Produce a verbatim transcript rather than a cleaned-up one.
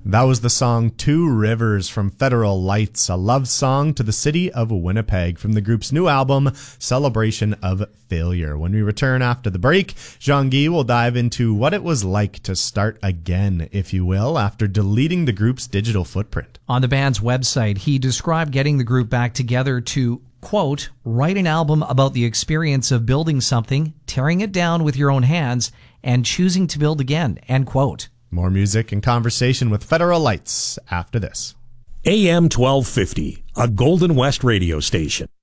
That was the song Two Rivers from Federal Lights, a love song to the city of Winnipeg from the group's new album, Celebration of Failure. When we return after the break, Jean-Guy will dive into what it was like to start again, if you will, after deleting the group's digital footprint. On the band's website, he described getting the group back together to, quote, write an album about the experience of building something, tearing it down with your own hands, and choosing to build again, end quote. More music and conversation with Federal Lights after this. A M twelve fifty, a Golden West radio station.